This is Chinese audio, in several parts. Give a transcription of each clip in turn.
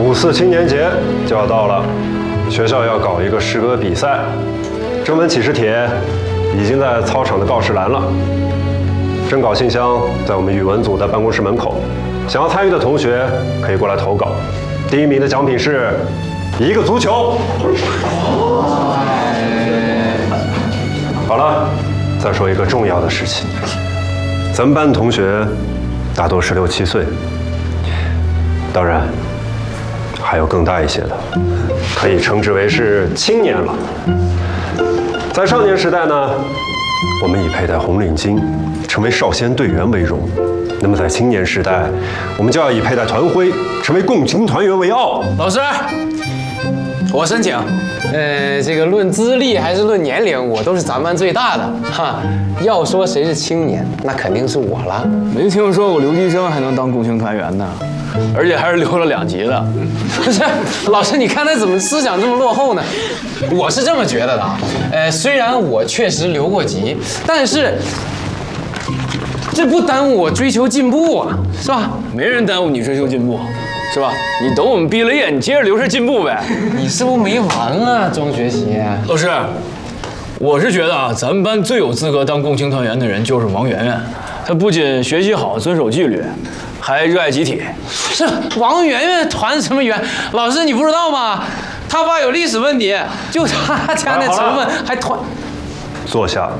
5·4青年节就要到了，学校要搞一个诗歌比赛，征文启事帖已经在操场的告示栏了，征稿信箱在我们语文组的办公室门口，想要参与的同学可以过来投稿。第1名的奖品是1个足球。好了，再说一个重要的事情，咱们班同学大多16、17岁，当然还有更大一些的，可以称之为是青年了。在少年时代呢，我们以佩戴红领巾成为少先队员为荣，那么在青年时代，我们就要以佩戴团徽成为共青团员为傲。 老师，我申请。这个论资历还是论年龄，我都是咱班最大的哈。要说谁是青年，那肯定是我了。 没听说过留级生还能当共青团员呢，而且还是留了2级的。 不是，老师，你看他怎么思想这么落后呢？我是这么觉得的啊。虽然我确实留过级，但是这不耽误我追求进步啊，是吧？ 没人耽误你追求进步，是吧？你等我们毕了业，你接着留着进步呗。 你是不是没完啊，中学习？ 老师，我是觉得啊，咱们班最有资格当共青团员的人就是王媛媛。她不仅学习好、遵守纪律，还热爱集体。 是王媛媛团什么员？老师你不知道吗？他爸有历史问题，就他家那成分还团。 坐下。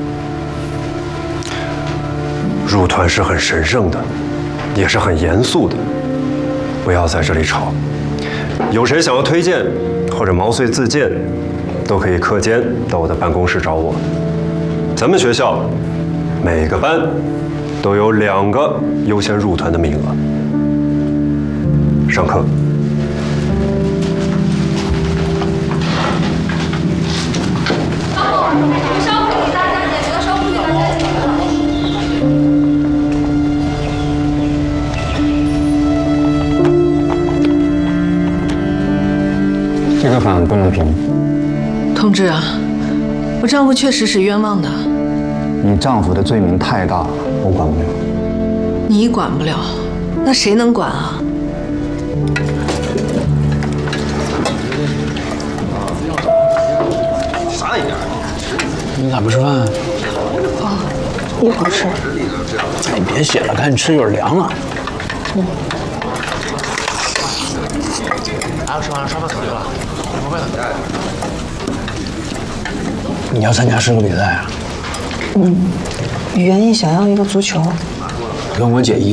入团是很神圣的，也是很严肃的，不要在这里吵。有谁想要推荐或者毛遂自荐，都可以课间到我的办公室找我。咱们学校每个班都有2个优先入团的名额。上课。 这个法不能评。 同志啊，我丈夫确实是冤枉的。 你丈夫的罪名太大了，我管不了。 你管不了，那谁能管啊？ 你咋不吃饭啊？ 一会儿吃。 哎，别写了，赶紧吃，一会儿凉了。 还要吃完刷到手机了，不会的。 你要参加诗歌比赛啊？ 语言一想要一个足球。 跟我姐一